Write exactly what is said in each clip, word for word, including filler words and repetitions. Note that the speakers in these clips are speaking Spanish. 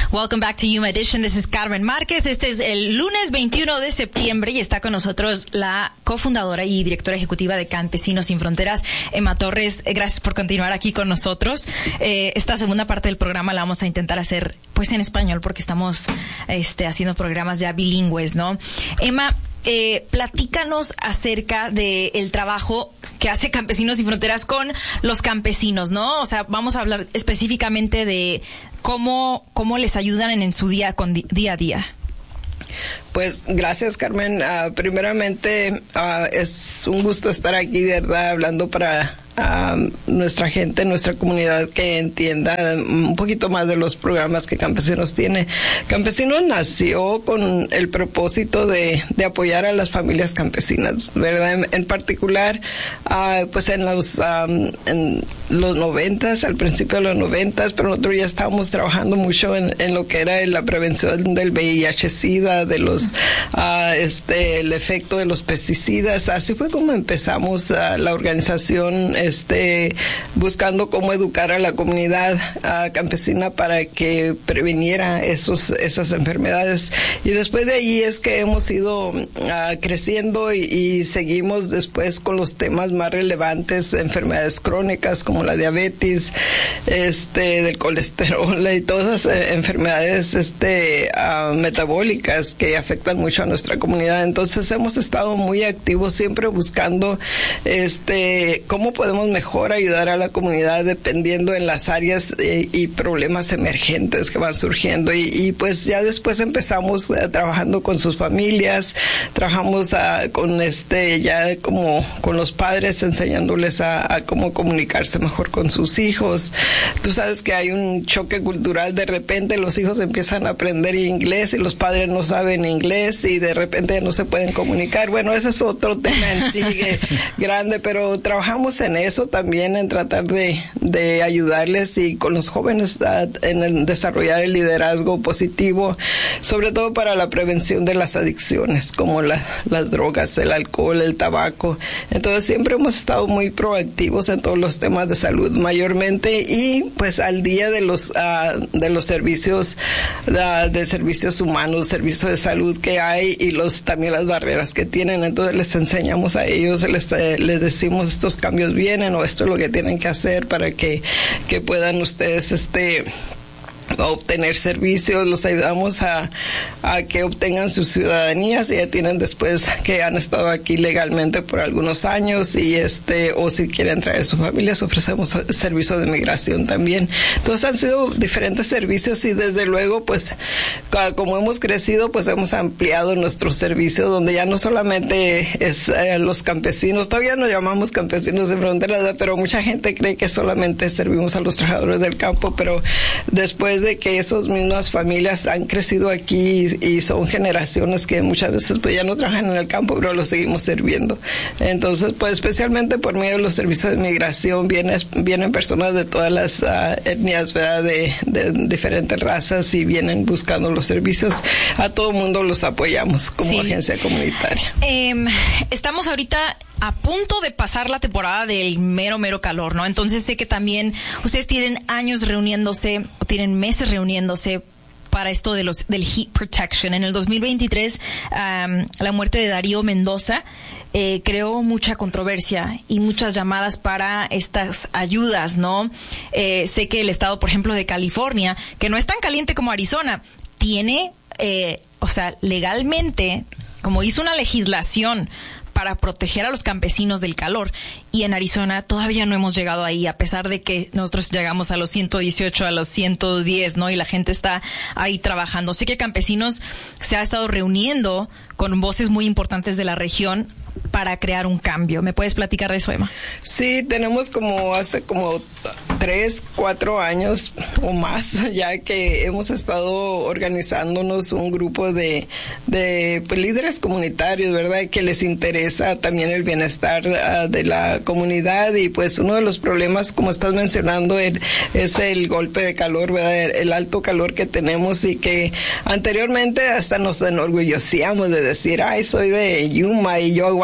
Welcome back to Yuma Edition. This is Carmen Márquez. Este es el lunes veintiuno de septiembre y está con nosotros la cofundadora y directora ejecutiva de Campesinos Sin Fronteras, Emma Torres. Gracias por continuar aquí con nosotros. Eh, esta segunda parte del programa la vamos a intentar hacer pues en español porque estamos este, haciendo programas ya bilingües, ¿no? Emma, eh, platícanos acerca de el trabajo que hace Campesinos Sin Fronteras con los campesinos, ¿no? O sea, vamos a hablar específicamente de cómo, cómo les ayudan en, en su día, con, día a día. Pues gracias, Carmen. Uh, primeramente, uh, es un gusto estar aquí, ¿verdad? Hablando para uh, nuestra gente, nuestra comunidad, que entienda un poquito más de los programas que Campesinos tiene. Campesinos nació con el propósito de, de apoyar a las familias campesinas, ¿verdad? En, en particular, uh, pues en los, um, en los noventas, al principio de los noventas, pero nosotros ya estábamos trabajando mucho en, en lo que era la prevención del V I H SIDA, de los Uh, este el efecto de los pesticidas. Así fue como empezamos uh, la organización, este buscando cómo educar a la comunidad uh, campesina para que previniera esos esas enfermedades, y después de ahí es que hemos ido uh, creciendo y, y seguimos después con los temas más relevantes, enfermedades crónicas como la diabetes, este del colesterol y todas esas eh, enfermedades este uh, metabólicas que afectan mucho a nuestra comunidad. Entonces hemos estado muy activos, siempre buscando este cómo podemos mejor ayudar a la comunidad dependiendo en las áreas eh, y problemas emergentes que van surgiendo, y, y pues ya después empezamos eh, trabajando con sus familias, trabajamos uh, con este ya como con los padres, enseñándoles a, a cómo comunicarse mejor con sus hijos. Tú sabes que hay un choque cultural, de repente los hijos empiezan a aprender inglés y los padres no saben inglés y de repente no se pueden comunicar. Bueno, ese es otro tema en sí grande, pero trabajamos en eso también, en tratar de, de ayudarles y con los jóvenes a, en el desarrollar el liderazgo positivo, sobre todo para la prevención de las adicciones como la, las drogas, el alcohol, el tabaco. Entonces siempre hemos estado muy proactivos en todos los temas de salud mayormente, y pues al día de los uh, de los servicios uh, de servicios humanos, servicios de salud que hay, y los también las barreras que tienen. Entonces les enseñamos a ellos, les, les decimos estos cambios vienen o esto es lo que tienen que hacer para que, que puedan ustedes este obtener servicios. Los ayudamos a, a que obtengan sus ciudadanías, y ya tienen después que han estado aquí legalmente por algunos años, y este o si quieren traer sus familias, ofrecemos servicios de migración también. Entonces han sido diferentes servicios, y desde luego pues como hemos crecido pues hemos ampliado nuestro servicio, donde ya no solamente es eh, los campesinos, todavía nos llamamos Campesinos Sin Fronteras, pero mucha gente cree que solamente servimos a los trabajadores del campo, pero después de que esas mismas familias han crecido aquí y, y son generaciones que muchas veces pues ya no trabajan en el campo, pero los seguimos sirviendo. Entonces pues especialmente por medio de los servicios de migración vienen, vienen personas de todas las uh, etnias, ¿verdad? De, de diferentes razas, y vienen buscando los servicios. A todo mundo los apoyamos como sí. agencia comunitaria. Eh, estamos ahorita a punto de pasar la temporada del mero, mero calor, ¿no? Entonces sé que también ustedes tienen años reuniéndose, o tienen meses reuniéndose para esto de los del heat protection. En el dos mil veintitrés, um, la muerte de Darío Mendoza eh, creó mucha controversia y muchas llamadas para estas ayudas, ¿no? Eh, sé que el estado, por ejemplo, de California, que no es tan caliente como Arizona, tiene, eh, o sea, legalmente, como hizo una legislación para proteger a los campesinos del calor, y en Arizona todavía no hemos llegado ahí, a pesar de que nosotros llegamos a los ciento dieciocho, a los ciento diez, ¿no? Y la gente está ahí trabajando. Sé que Campesinos se ha estado reuniendo con voces muy importantes de la región para crear un cambio. ¿Me puedes platicar de eso, Emma? Sí, tenemos como hace como tres, cuatro años o más ya que hemos estado organizándonos un grupo de, de pues, líderes comunitarios, ¿verdad? Que les interesa también el bienestar uh, de la comunidad, y pues uno de los problemas, como estás mencionando, el, es el golpe de calor, ¿verdad? El, el alto calor que tenemos, y que anteriormente hasta nos enorgullecíamos de decir, ay, soy de Yuma y yo aguanto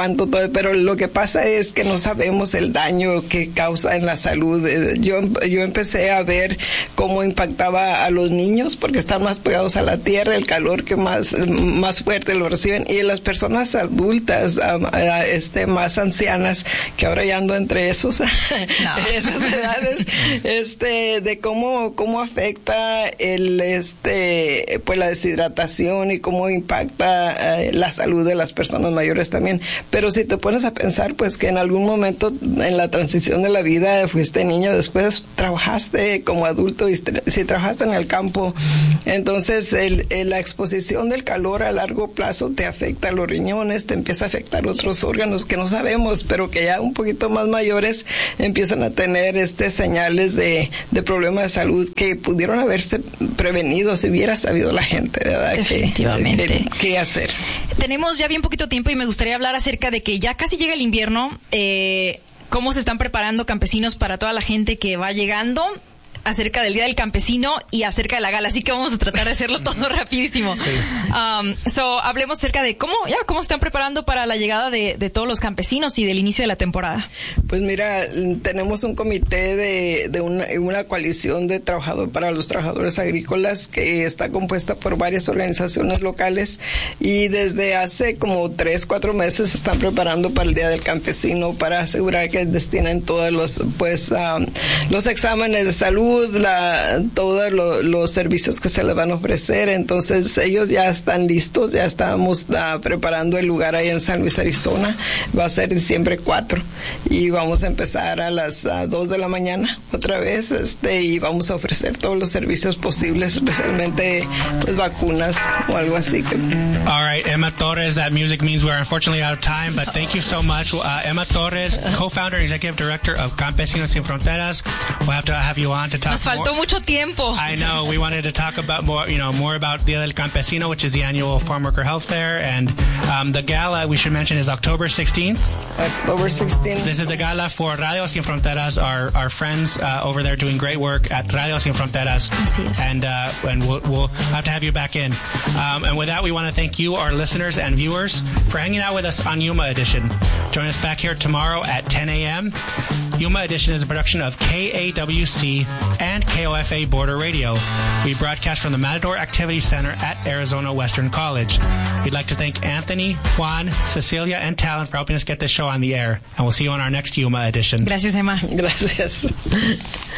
cuánto, todo, pero lo que pasa es que no sabemos el daño que causa en la salud. Yo, yo empecé a ver cómo impactaba a los niños porque están más pegados a la tierra, el calor que más, más fuerte lo reciben, y las personas adultas, um, este, más ancianas, que ahora ya ando entre esos, no. esas edades, este, de cómo, cómo afecta el, este, pues la deshidratación y cómo impacta eh, la salud de las personas mayores también. Pero si te pones a pensar, pues que en algún momento en la transición de la vida fuiste niño, después trabajaste como adulto y si trabajaste en el campo, entonces el, el, la exposición del calor a largo plazo te afecta a los riñones, te empieza a afectar otros órganos que no sabemos, pero que ya un poquito más mayores empiezan a tener este señales de, de problemas de salud que pudieron haberse prevenido si hubiera sabido la gente, ¿verdad? Definitivamente. ¿Qué, qué hacer? Tenemos ya bien poquito tiempo y me gustaría hablar acerca de que ya casi llega el invierno. Eh, ¿Cómo se están preparando campesinos para toda la gente que va llegando? Acerca del Día del Campesino y acerca de la gala, así que vamos a tratar de hacerlo todo rapidísimo. Sí. Um, so, hablemos acerca de cómo, ya, cómo se están preparando para la llegada de, de todos los campesinos y del inicio de la temporada. Pues mira, tenemos un comité de, de una, una coalición de trabajadores para los trabajadores agrícolas que está compuesta por varias organizaciones locales y desde hace como tres, cuatro meses se están preparando para el Día del Campesino para asegurar que destinen todos los, pues, um, los exámenes de salud, La, todos lo, los servicios que se les van a ofrecer. Entonces ellos ya están listos, ya estamos uh, preparando el lugar ahí en San Luis, Arizona. Va a ser diciembre cuatro y vamos a empezar a las uh, dos de la mañana otra vez, este, y vamos a ofrecer todos los servicios posibles, especialmente pues vacunas o algo así. Que... All right, Emma Torres, that music means we're unfortunately out of time, but thank you so much. Uh, Emma Torres, co-founder and executive director of Campesinos Sin Fronteras. We'll have to have you on to Nos faltó more. mucho tiempo. I know. We wanted to talk about more, you know, more about Dia del Campesino, which is the annual farm worker health fair, and um, the gala we should mention is October sixteenth. October sixteenth. This is the gala for Radio Sin Fronteras, our our friends uh, over there doing great work at Radio Sin Fronteras. Así es. And uh, and we'll, we'll have to have you back in. Um, and with that, we want to thank you, our listeners and viewers, for hanging out with us on Yuma Edition. Join us back here tomorrow at ten a.m. Yuma Edition is a production of K A W C and K O F A Border Radio. We broadcast from the Matador Activity Center at Arizona Western College. We'd like to thank Anthony, Juan, Cecilia, and Talon for helping us get this show on the air. And we'll see you on our next Yuma Edition. Gracias, Emma. Gracias.